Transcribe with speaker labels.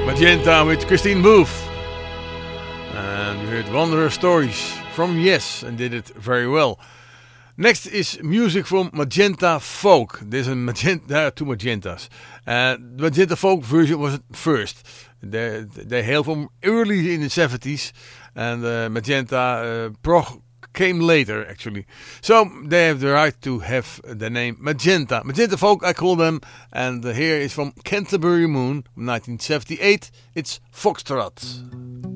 Speaker 1: Magenta with Christine Booth. And we heard Wanderer Stories from Yes and did it very well. Next is music from Magenta Folk. There's a magenta, there are two Magentas. The Magenta Folk version was first. They hail from early in the 70s, and Magenta Prog came later actually. So they have the right to have the name Magenta. Magenta Folk I call them, and here is from Canterbury Moon 1978. It's Foxtrot.